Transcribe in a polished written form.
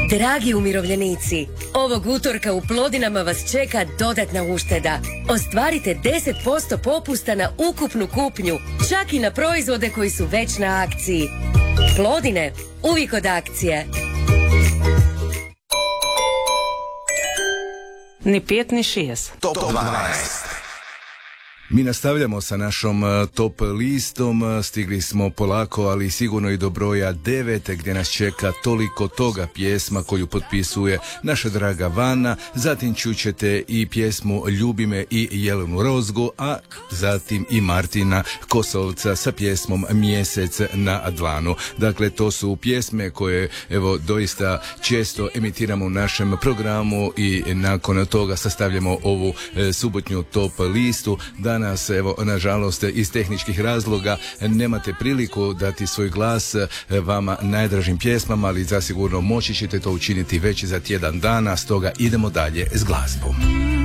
Dragi umirovljenici, ovog utorka u Plodinama vas čeka dodatna ušteda. Ostvarite 10% popusta na ukupnu kupnju, čak i na proizvode koji su već na akciji. Plodine, uvijek od akcije. Ni 5 ni 6. Top 12. Mi nastavljamo sa našom top listom, stigli smo polako, ali sigurno i do broja 9, gdje nas čeka toliko toga, pjesma koju potpisuje naša draga Vana, zatim čućete i pjesmu Ljubi me i Jelenu Rozgu, a zatim i Martina Kosovca sa pjesmom Mjesec na dlanu. Dakle, to su pjesme koje, evo, doista često emitiramo u našem programu i nakon toga sastavljamo ovu subotnju top listu. Danas, evo, nažalost, iz tehničkih razloga nemate priliku dati svoj glas vama najdražim pjesmama, ali zasigurno moći ćete to učiniti već za tjedan dana, stoga idemo dalje s glazbom.